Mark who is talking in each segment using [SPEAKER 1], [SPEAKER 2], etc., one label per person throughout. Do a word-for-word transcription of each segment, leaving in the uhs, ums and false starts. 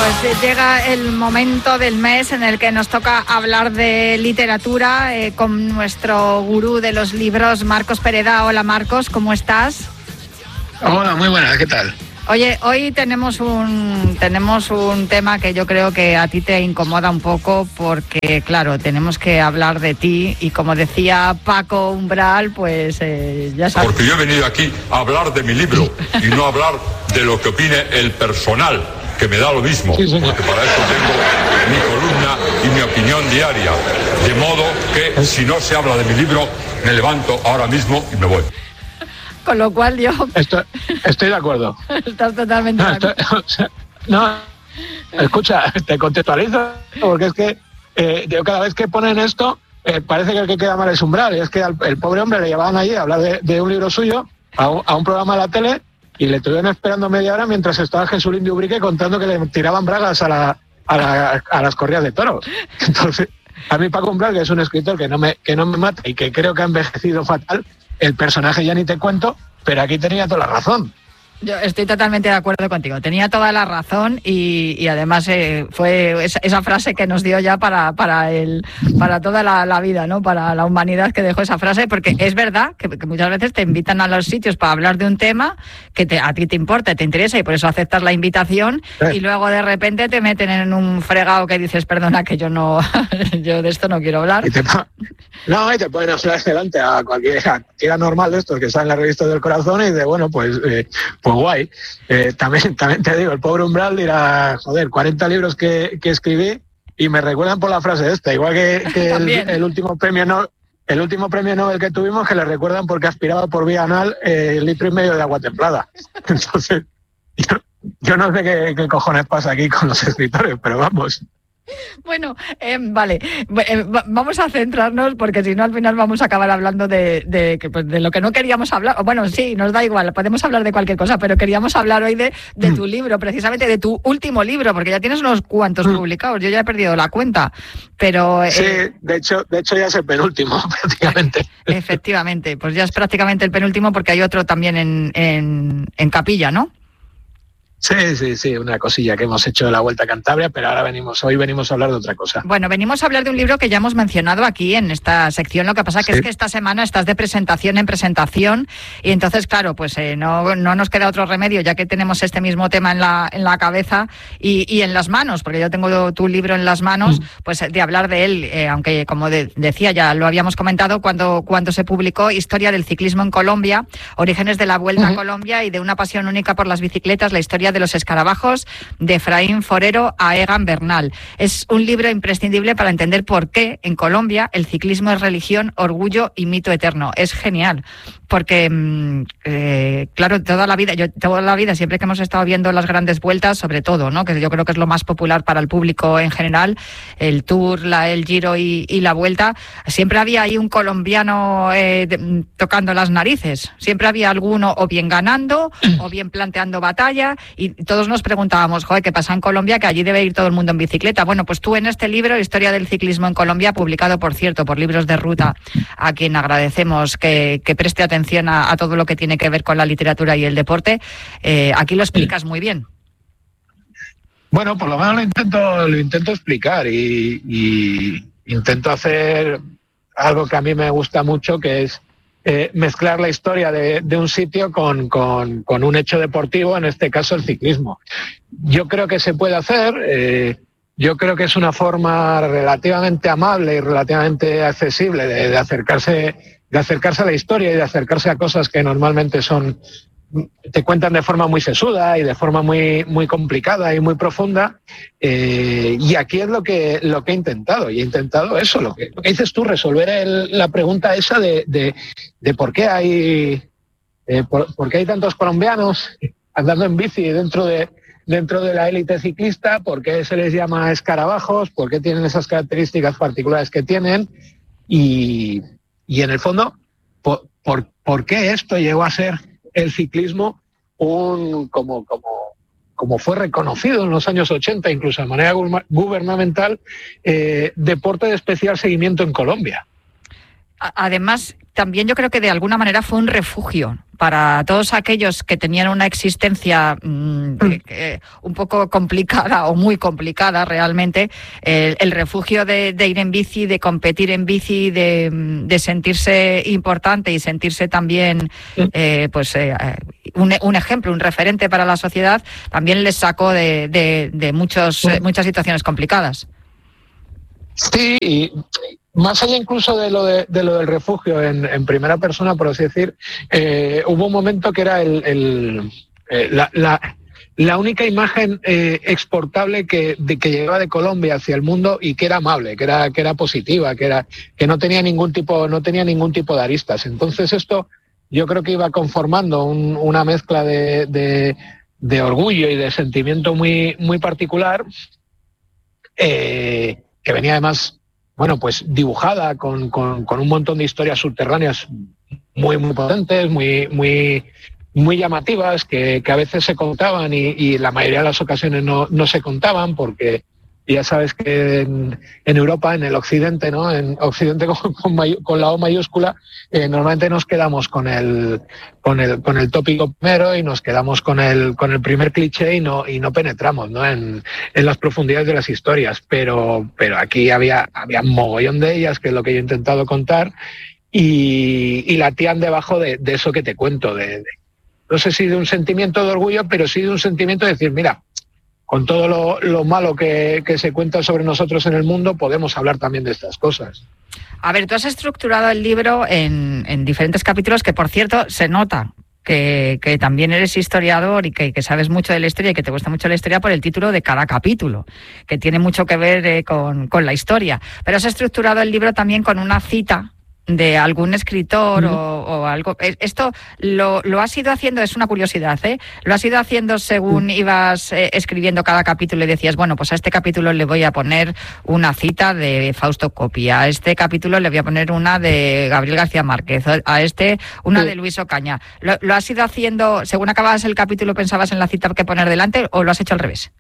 [SPEAKER 1] pues llega el momento del mes en el que nos toca hablar de literatura eh, con nuestro gurú de los libros, Marcos Pereda. Hola Marcos, ¿cómo estás?
[SPEAKER 2] Hola, muy buena, ¿qué tal?
[SPEAKER 1] Oye, hoy tenemos un tenemos un tema que yo creo que a ti te incomoda un poco porque, claro, tenemos que hablar de ti y como decía Paco Umbral, pues eh, ya sabes.
[SPEAKER 3] Porque yo he venido aquí a hablar de mi libro y no a hablar de lo que opine el personal, que me da lo mismo, sí, porque para eso tengo mi columna y mi opinión diaria. De modo que si no se habla de mi libro, me levanto ahora mismo y me voy.
[SPEAKER 1] Con lo cual yo...
[SPEAKER 2] Estoy, estoy de acuerdo.
[SPEAKER 1] Estás totalmente de acuerdo.
[SPEAKER 2] Estoy, o sea, no, escucha, te contextualizo, porque es que eh, yo cada vez que ponen esto, eh, parece que el que queda mal es Umbral. Y es que al, el pobre hombre le llevaban allí a hablar de, de un libro suyo, a un, a un programa de la tele, y le estuvieron esperando media hora mientras estaba Jesulín de Ubrique contando que le tiraban bragas a, la, a, la, a las corridas de toros. Entonces, a mí Paco Umbral, que es un escritor que no me, que no me mata y que creo que ha envejecido fatal, el personaje ya ni te cuento, pero aquí tenía toda la razón.
[SPEAKER 1] Yo estoy totalmente de acuerdo contigo. Tenía toda la razón y, y además eh, fue esa, esa frase que nos dio ya para para el para toda la, la vida, ¿no? Para la humanidad que dejó esa frase, porque es verdad que, que muchas veces te invitan a los sitios para hablar de un tema que te, a ti te importa, te interesa y por eso aceptas la invitación ¿Eh? Y luego de repente te meten en un fregado que dices, perdona, que yo no yo de esto no quiero hablar.
[SPEAKER 2] Y te, no, y te ponen a hablar delante a cualquiera que era normal de estos que está en la revista del corazón y de bueno, pues... Eh, pues guay. Eh, también, también te digo, el pobre Umbral dirá, joder, cuarenta libros que, que escribí y me recuerdan por la frase esta, igual que, que el, el último premio no, el último premio Nobel que tuvimos, que le recuerdan porque aspiraba por vía anal eh, el litro y medio de agua templada. Entonces, yo, yo no sé qué, qué cojones pasa aquí con los escritores, pero vamos.
[SPEAKER 1] Bueno, eh, vale, eh, vamos a centrarnos porque si no al final vamos a acabar hablando de, de, pues, de lo que no queríamos hablar. Bueno, sí, nos da igual, podemos hablar de cualquier cosa, pero queríamos hablar hoy de, de tu libro, precisamente de tu último libro, porque ya tienes unos cuantos publicados, yo ya he perdido la cuenta, pero... Eh,
[SPEAKER 2] sí, de hecho, de hecho ya es el penúltimo, prácticamente.
[SPEAKER 1] Efectivamente, pues ya es prácticamente el penúltimo porque hay otro también en, en, en Capilla, ¿no?
[SPEAKER 2] Sí, sí, sí, una cosilla que hemos hecho de la Vuelta a Cantabria, pero ahora venimos, hoy venimos a hablar de otra cosa.
[SPEAKER 1] Bueno, venimos a hablar de un libro que ya hemos mencionado aquí en esta sección, lo que pasa que ¿Sí? es que esta semana estás de presentación en presentación y entonces, claro, pues eh, no, no nos queda otro remedio, ya que tenemos este mismo tema en la, en la cabeza y, y en las manos, porque yo tengo tu libro en las manos, mm. pues de hablar de él, eh, aunque como de, decía, ya lo habíamos comentado cuando, cuando se publicó Historia del ciclismo en Colombia, Orígenes de la Vuelta mm. a Colombia y de una pasión única por las bicicletas, la historia de los escarabajos, de Efraín Forero a Egan Bernal. Es un libro imprescindible para entender por qué en Colombia el ciclismo es religión, orgullo y mito eterno. Es genial, porque eh, claro, toda la vida, yo toda la vida, siempre que hemos estado viendo las grandes vueltas, sobre todo, ¿no? Que yo creo que es lo más popular para el público en general, el Tour, la, el Giro y, y la Vuelta, siempre había ahí un colombiano eh, de, tocando las narices. Siempre había alguno o bien ganando o bien planteando batalla y todos nos preguntábamos, joder, ¿qué pasa en Colombia? Que allí debe ir todo el mundo en bicicleta. Bueno, pues tú en este libro, Historia del ciclismo en Colombia, publicado, por cierto, por Libros de Ruta, a quien agradecemos que, que preste atención a, a todo lo que tiene que ver con la literatura y el deporte, eh, aquí lo explicas muy bien.
[SPEAKER 2] Bueno, por lo menos lo intento, lo intento explicar y, y intento hacer algo que a mí me gusta mucho, que es Eh, mezclar la historia de, de un sitio con, con, con un hecho deportivo, en este caso el ciclismo. Yo creo que se puede hacer, eh, yo creo que es una forma relativamente amable y relativamente accesible de, de acercarse, de acercarse a la historia y de acercarse a cosas que normalmente son, te cuentan de forma muy sesuda y de forma muy, muy complicada y muy profunda, eh, y aquí es lo que, lo que he intentado, y he intentado eso, lo que, lo que dices tú, resolver el, la pregunta esa de, de, de por qué hay, eh, por, por qué hay tantos colombianos andando en bici dentro de, dentro de la élite ciclista, por qué se les llama escarabajos, por qué tienen esas características particulares que tienen, y, y en el fondo, por, por, por qué esto llegó a ser el ciclismo un como como como fue reconocido en los años ochenta, incluso de manera gubernamental, eh, deporte de especial seguimiento en Colombia.
[SPEAKER 1] Además, también yo creo que de alguna manera fue un refugio para todos aquellos que tenían una existencia mmm, eh, un poco complicada o muy complicada realmente, el, el refugio de, de ir en bici, de competir en bici, de, de sentirse importante y sentirse también eh, pues eh, un, un ejemplo, un referente para la sociedad, también les sacó de, de, de muchos, eh, muchas situaciones complicadas.
[SPEAKER 2] Sí, y más allá incluso de lo, de, de lo del refugio en, en primera persona, por así decir, eh, hubo un momento que era el, el, eh, la, la, la única imagen eh, exportable que, de, que llegaba de Colombia hacia el mundo y que era amable, que era, que era positiva, que, era, que no tenía ningún tipo, no tenía ningún tipo de aristas. Entonces esto yo creo que iba conformando un, una mezcla de, de, de orgullo y de sentimiento muy, muy particular, eh, que venía además, bueno, pues dibujada con, con, con un montón de historias subterráneas muy, muy potentes, muy, muy, muy llamativas, que, que a veces se contaban y, y la mayoría de las ocasiones no, no se contaban, porque ya sabes que en, en Europa, en el Occidente, ¿no? En Occidente con, con, mayu, con la O mayúscula, eh, normalmente nos quedamos con el, con el, con el tópico primero y nos quedamos con el, con el primer cliché y no, y no penetramos, ¿no? En, en las profundidades de las historias. Pero, pero aquí había, había un mogollón de ellas, que es lo que yo he intentado contar, y, y latían debajo de, de eso que te cuento, de, de, no sé si de un sentimiento de orgullo, pero sí de un sentimiento de decir, mira, con todo lo, lo malo que, que se cuenta sobre nosotros en el mundo, podemos hablar también de estas cosas.
[SPEAKER 1] A ver, tú has estructurado el libro en, en diferentes capítulos que, por cierto, se nota que, que también eres historiador y que, que sabes mucho de la historia y que te gusta mucho la historia por el título de cada capítulo, que tiene mucho que ver eh, con, con la historia. Pero has estructurado el libro también con una cita de algún escritor uh-huh. o, o algo. Esto lo, lo has ido haciendo, es una curiosidad, ¿eh? Lo has ido haciendo según uh-huh. ibas eh, escribiendo cada capítulo y decías, bueno, pues a este capítulo le voy a poner una cita de Fausto Coppi, a este capítulo le voy a poner una de Gabriel García Márquez, a este una uh-huh. de Luis Ocaña. ¿Lo, ¿Lo has ido haciendo, según acababas el capítulo, pensabas en la cita que poner delante o lo has hecho al revés?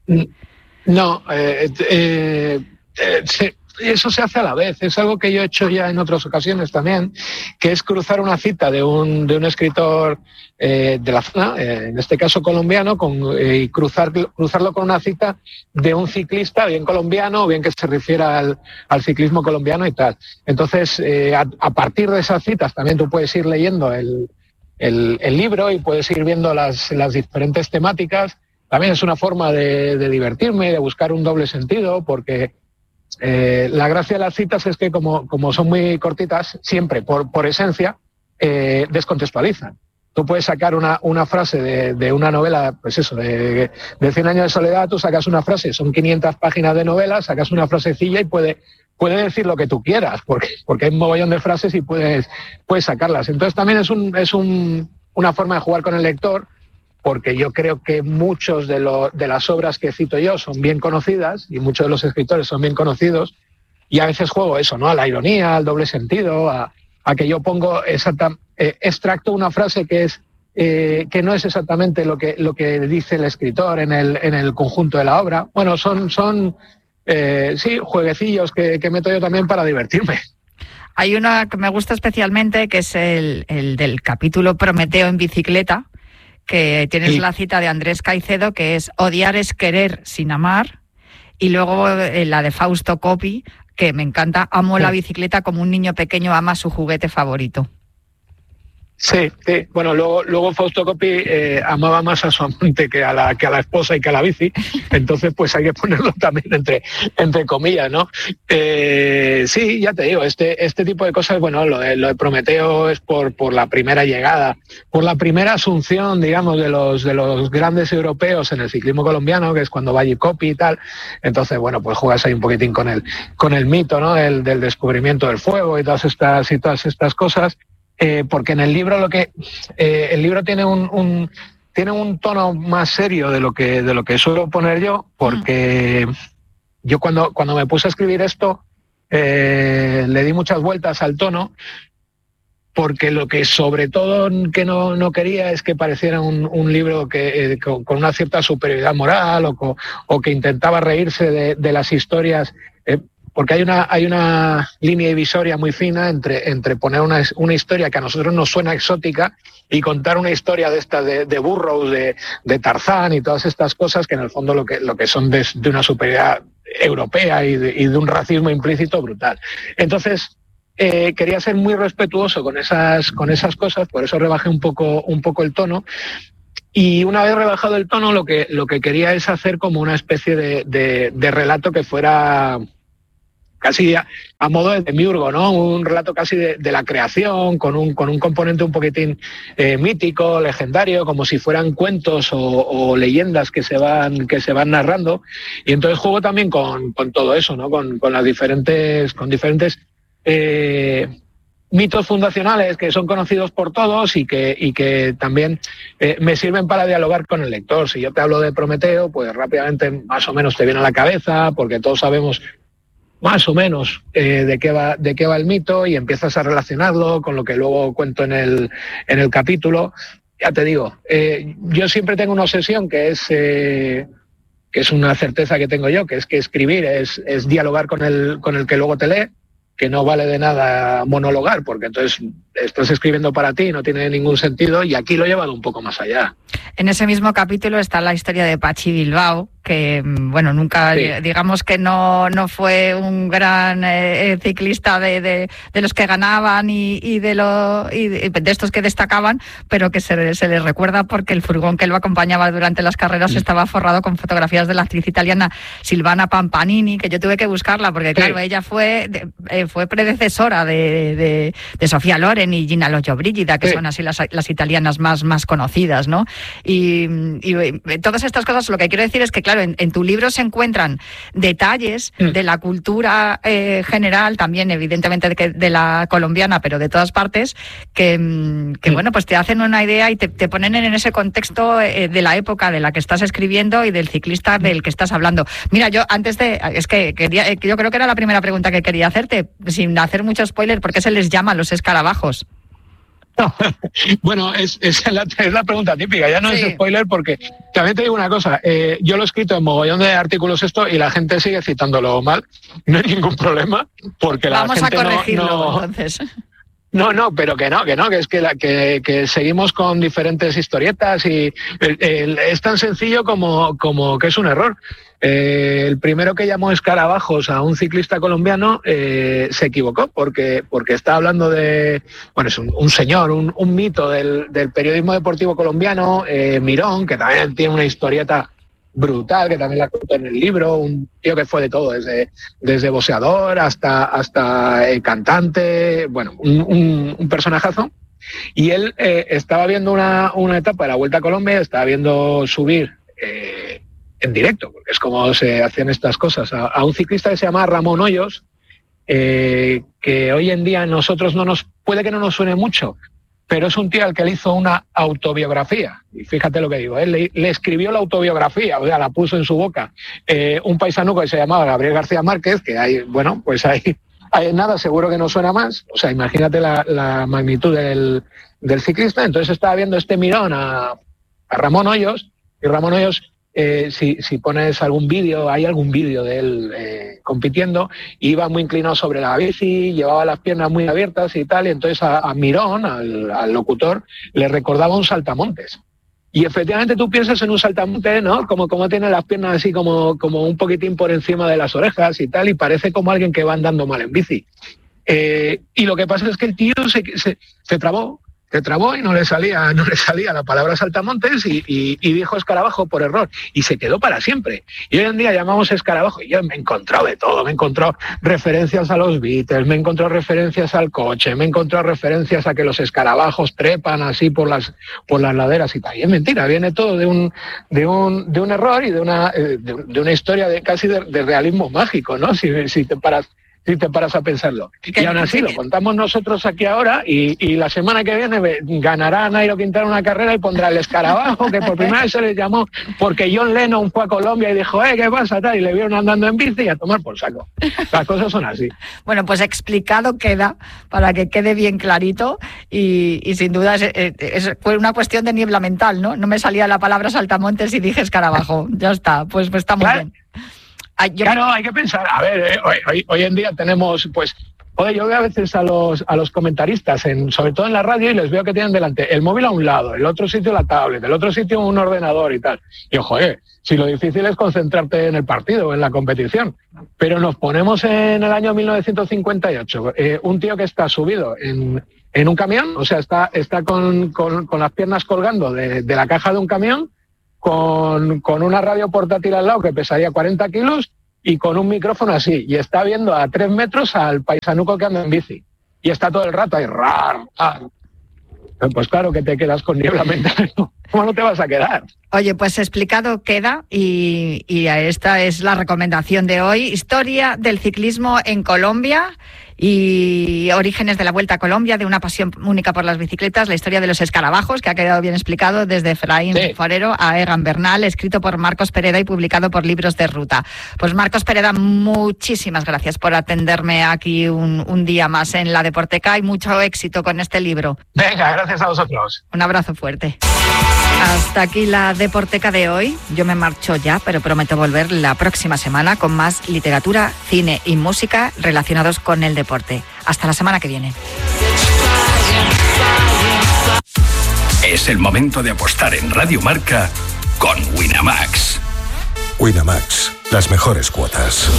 [SPEAKER 2] No, eh, eh, eh, sí. Eso se hace a la vez, es algo que yo he hecho ya en otras ocasiones también, que es cruzar una cita de un, de un escritor eh, de la zona, eh, en este caso colombiano, con, eh, y cruzar, cruzarlo con una cita de un ciclista, bien colombiano o bien que se refiera al, al ciclismo colombiano y tal. Entonces, eh, a, a partir de esas citas también tú puedes ir leyendo el, el, el libro y puedes ir viendo las, las diferentes temáticas. También es una forma de, de divertirme, de buscar un doble sentido, porque Eh, la gracia de las citas es que como, como son muy cortitas, siempre, por, por esencia, eh, descontextualizan. Tú puedes sacar una, una frase de, de una novela, pues eso, de, de Cien años de soledad, tú sacas una frase, son quinientas páginas de novela, sacas una frasecilla y puede, puede decir lo que tú quieras, porque, porque hay un mogollón de frases y puedes, puedes sacarlas. Entonces también es, un, es un, una forma de jugar con el lector, porque yo creo que muchos de, lo, de las obras que cito yo son bien conocidas y muchos de los escritores son bien conocidos, y a veces juego eso, ¿no? A la ironía, al doble sentido, a, a que yo pongo exacta, eh, extracto una frase que es eh, que no es exactamente lo que lo que dice el escritor en el en el conjunto de la obra. Bueno, son son eh, sí jueguecillos que, que meto yo también para divertirme.
[SPEAKER 1] Hay una que me gusta especialmente, que es el, el del capítulo Prometeo en bicicleta, que tienes sí. la cita de Andrés Caicedo, que es odiar es querer sin amar, y luego eh, la de Fausto Coppi, que me encanta, amo sí. la bicicleta como un niño pequeño ama su juguete favorito.
[SPEAKER 2] Sí, sí. Bueno, luego, luego Fausto Coppi eh, amaba más a su amante que a la que a la esposa y que a la bici, entonces pues hay que ponerlo también entre entre comillas, ¿no? Eh, sí, ya te digo, este este tipo de cosas, bueno, lo de, lo de Prometeo es por por la primera llegada, por la primera asunción, digamos, de los de los grandes europeos en el ciclismo colombiano, que es cuando va Coppi y tal. Entonces, bueno, pues juegas ahí un poquitín con el con el mito, ¿no? El del descubrimiento del fuego y todas estas y todas estas cosas. Eh, porque en el libro lo que eh, el libro tiene un, un tiene un tono más serio de lo que de lo que suelo poner yo, porque mm. yo cuando cuando me puse a escribir esto eh, le di muchas vueltas al tono, porque lo que sobre todo que no, no quería es que pareciera un, un libro que eh, con, con una cierta superioridad moral o, con, o que intentaba reírse de, de las historias. Eh, porque hay una, hay una línea divisoria muy fina entre, entre poner una, una historia que a nosotros nos suena exótica y contar una historia de esta de, de Burroughs, de, de Tarzán y todas estas cosas que en el fondo lo que, lo que son de, de una superioridad europea y de, y de un racismo implícito brutal. Entonces, eh, quería ser muy respetuoso con esas, con esas cosas, por eso rebajé un poco, un poco el tono. Y una vez rebajado el tono, lo que, lo que quería es hacer como una especie de, de, de relato que fuera casi a, a modo de demiurgo, ¿no? Un relato casi de, de la creación, con un, con un componente un poquitín eh, mítico, legendario, como si fueran cuentos o, o leyendas que se van, que se van narrando. Y entonces juego también con, con todo eso, ¿no? Con, con las diferentes, con diferentes eh, mitos fundacionales que son conocidos por todos y que, y que también eh, me sirven para dialogar con el lector. Si yo te hablo de Prometeo, pues rápidamente más o menos te viene a la cabeza, porque todos sabemos más o menos eh, de qué va de qué va el mito y empiezas a relacionarlo con lo que luego cuento en el en el capítulo. Ya te digo, eh, yo siempre tengo una obsesión que es eh, que es una certeza que tengo yo, que es que escribir es, es dialogar con el con el que luego te lee, que no vale de nada monologar, porque entonces estás escribiendo para ti, no tiene ningún sentido, y aquí lo he llevado un poco más allá.
[SPEAKER 1] En ese mismo capítulo está la historia de Pachi Bilbao, que, bueno, nunca, sí. digamos que no, no fue un gran eh, ciclista de, de, de los que ganaban y, y, de, lo, y de, de estos que destacaban, pero que se, se les recuerda porque el furgón que lo acompañaba durante las carreras sí. estaba forrado con fotografías de la actriz italiana Silvana Pampanini, que yo tuve que buscarla, porque claro, sí. ella fue, de, eh, fue predecesora de, de, de Sofía Loren y Gina Lollobrigida, que sí. son así las, las italianas más, más conocidas, ¿no? Y, y todas estas cosas, lo que quiero decir es que, claro, en, en tu libro se encuentran detalles mm. de la cultura eh, general, también evidentemente de, de la colombiana, pero de todas partes, que, que mm. bueno, pues te hacen una idea y te, te ponen en ese contexto eh, de la época de la que estás escribiendo y del ciclista mm. del que estás hablando. Mira, yo antes de, es que quería, yo creo que era la primera pregunta que quería hacerte, sin hacer mucho spoiler, ¿por qué se les llama los escarabajos?
[SPEAKER 2] Bueno, es, es, la, es la pregunta típica, ya no sí. es spoiler, porque también te digo una cosa, eh, yo lo he escrito en mogollón de artículos esto y la gente sigue citándolo mal, no hay ningún problema, porque la
[SPEAKER 1] Vamos
[SPEAKER 2] gente
[SPEAKER 1] a corregirlo,
[SPEAKER 2] no, no,
[SPEAKER 1] entonces.
[SPEAKER 2] No, no, pero que no, que no, que es que, la, que, que seguimos con diferentes historietas y el, el, es tan sencillo como, como que es un error. Eh, el primero que llamó escarabajos a un ciclista colombiano eh, se equivocó porque, porque está hablando de, bueno, es un, un señor, un, un mito del, del periodismo deportivo colombiano, eh, Mirón, que también tiene una historieta brutal, que también la cuento en el libro, un tío que fue de todo, desde, desde boxeador hasta, hasta eh, cantante, bueno, un, un, un personajazo. Y él eh, estaba viendo una, una etapa de la Vuelta a Colombia, estaba viendo subir eh, en directo, porque es como se hacían estas cosas, a, a un ciclista que se llama Ramón Hoyos, eh, que hoy en día nosotros no nos, puede que no nos suene mucho, pero es un tío al que le hizo una autobiografía. Y fíjate lo que digo, él le, le escribió la autobiografía, o sea, la puso en su boca. Eh, un paisano que se llamaba Gabriel García Márquez, que hay, bueno, pues hay, hay nada, seguro que no suena más. O sea, imagínate la, la magnitud del, del ciclista. Entonces estaba viendo este mirón a, a Ramón Hoyos, y Ramón Hoyos, eh, si, si pones algún vídeo, hay algún vídeo de él eh, compitiendo, iba muy inclinado sobre la bici, llevaba las piernas muy abiertas y tal, y entonces a, a Mirón, al, al locutor, le recordaba un saltamontes. Y efectivamente tú piensas en un saltamontes, ¿no? Como, como tiene las piernas así como, como un poquitín por encima de las orejas y tal, y parece como alguien que va andando mal en bici. Eh, y lo que pasa es que el tío se, se, se trabó, se trabó y no le salía, no le salía la palabra saltamontes y, y, y dijo escarabajo por error y se quedó para siempre. Y hoy en día llamamos escarabajo y yo me he encontrado de todo, me he encontrado referencias a los Beatles, me he encontrado referencias al coche, me he encontrado referencias a que los escarabajos trepan así por las por las laderas y tal. Y es mentira, viene todo de un de un de un error y de una de, de una historia de casi de, de realismo mágico, ¿no? Si, si te paras Si te paras a pensarlo. Y aún así lo contamos nosotros aquí ahora y, y la semana que viene ganará Nairo Quintana una carrera y pondrá el escarabajo, que por primera vez se les llamó porque John Lennon fue a Colombia y dijo, eh, ¿qué pasa? Tal, y le vieron andando en bici y a tomar por saco. Las cosas son así.
[SPEAKER 1] Bueno, pues explicado queda, para que quede bien clarito y, y sin duda es, es, fue una cuestión de niebla mental, ¿no? No me salía la palabra saltamontes y dije escarabajo. Ya está, pues, pues está muy
[SPEAKER 2] claro.
[SPEAKER 1] bien. Yo
[SPEAKER 2] claro,
[SPEAKER 1] me...
[SPEAKER 2] hay que pensar, a ver, eh, hoy, hoy, hoy en día tenemos, pues, oye, yo veo a veces a los a los comentaristas, en, sobre todo en la radio, y les veo que tienen delante el móvil a un lado, el otro sitio la tablet, el otro sitio un ordenador y tal. Y ojo, eh, si lo difícil es concentrarte en el partido o en la competición. Pero nos ponemos en el año mil novecientos cincuenta y ocho, eh, un tío que está subido en, en un camión, o sea, está, está con, con, con las piernas colgando de, de la caja de un camión, con, con una radio portátil al lado que pesaría cuarenta kilos y con un micrófono así, y está viendo a tres metros al paisanuco que anda en bici, y está todo el rato ahí, rar, rar. Pues claro que te quedas con niebla mental, ¿cómo no te vas a quedar?
[SPEAKER 1] Oye, pues explicado queda, y, y esta es la recomendación de hoy, Historia del ciclismo en Colombia y orígenes de la Vuelta a Colombia, de una pasión única por las bicicletas, la historia de los escarabajos, que ha quedado bien explicado, desde Efraín sí. Forero a Egan Bernal, escrito por Marcos Pereda y publicado por Libros de Ruta. Pues Marcos Pereda, muchísimas gracias por atenderme aquí un, un día más en la Deporteca, y mucho éxito con este libro.
[SPEAKER 2] Venga, gracias a vosotros.
[SPEAKER 1] Un abrazo fuerte. Hasta aquí la Deporteca de hoy. Yo me marcho ya, pero prometo volver la próxima semana con más literatura, cine y música relacionados con el deporte. Hasta la semana que viene.
[SPEAKER 4] Es el momento de apostar en Radio Marca con Winamax.
[SPEAKER 5] Winamax, las mejores cuotas.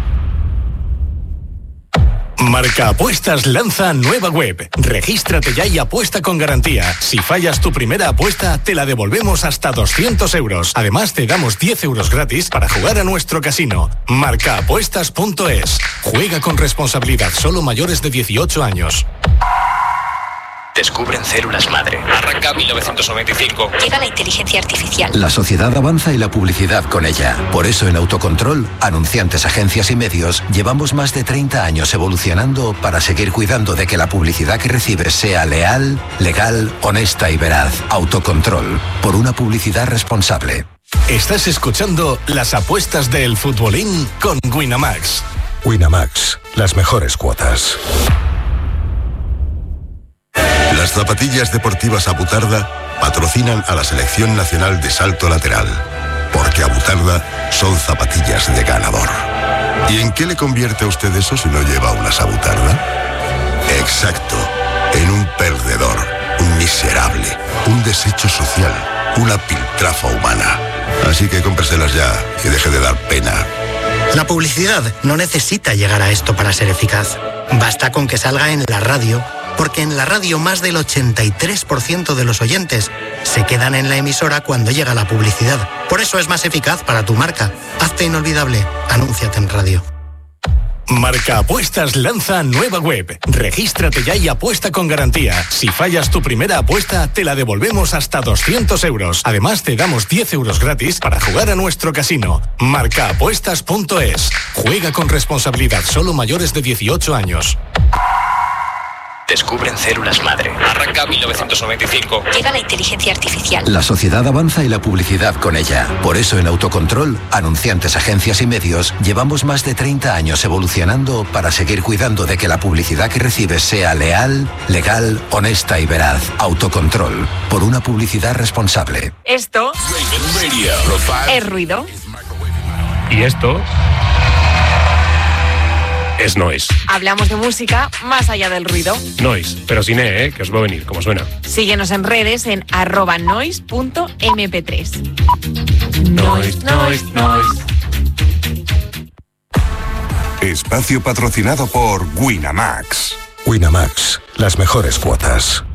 [SPEAKER 6] Marca Apuestas lanza nueva web. Regístrate ya y apuesta con garantía. Si fallas tu primera apuesta, te la devolvemos hasta doscientos euros. Además, te damos diez euros gratis para jugar a nuestro casino. marca apuestas punto es. Juega con responsabilidad, solo mayores de dieciocho años.
[SPEAKER 4] Descubren células madre. Arranca mil novecientos noventa y cinco.
[SPEAKER 7] Llega la inteligencia artificial.
[SPEAKER 8] La sociedad avanza y la publicidad con ella. Por eso en Autocontrol, anunciantes, agencias y medios, llevamos más de treinta años evolucionando para seguir cuidando de que la publicidad que recibes sea leal, legal, honesta y veraz. Autocontrol, por una publicidad responsable.
[SPEAKER 6] Estás escuchando las apuestas del futbolín con Winamax.
[SPEAKER 5] Winamax, las mejores cuotas.
[SPEAKER 9] Las zapatillas deportivas Abutarda patrocinan a la Selección Nacional de Salto Lateral, porque Abutarda son zapatillas de ganador. ¿Y en qué le convierte a usted eso si no lleva unas Abutarda? Exacto, en un perdedor, un miserable, un desecho social, una piltrafa humana. Así que cómpreselas ya y deje de dar pena.
[SPEAKER 10] La publicidad no necesita llegar a esto para ser eficaz. Basta con que salga en la radio, porque en la radio más del ochenta y tres por ciento de los oyentes se quedan en la emisora cuando llega la publicidad. Por eso es más eficaz para tu marca. Hazte inolvidable. Anúnciate en radio.
[SPEAKER 6] Marca Apuestas lanza nueva web. Regístrate ya y apuesta con garantía. Si fallas tu primera apuesta, te la devolvemos hasta doscientos euros. Además, te damos diez euros gratis para jugar a nuestro casino. marca apuestas punto es. Juega con responsabilidad, solo mayores de dieciocho años.
[SPEAKER 4] Descubren células madre. Arranca mil novecientos noventa y cinco.
[SPEAKER 7] Llega la inteligencia artificial.
[SPEAKER 8] La sociedad avanza y la publicidad con ella. Por eso en Autocontrol, anunciantes, agencias y medios, llevamos más de treinta años evolucionando para seguir cuidando de que la publicidad que recibes sea leal, legal, honesta y veraz. Autocontrol, por una publicidad responsable.
[SPEAKER 1] Esto es ruido.
[SPEAKER 11] Y esto es noise.
[SPEAKER 12] Hablamos de música más allá del ruido.
[SPEAKER 11] Noise, pero sin E, ¿eh? Que os va a venir, como suena.
[SPEAKER 12] Síguenos en redes en arroba noise punto eme pe tres.
[SPEAKER 11] Noise, noise, noise.
[SPEAKER 9] Espacio patrocinado por Winamax.
[SPEAKER 5] Winamax, las mejores cuotas.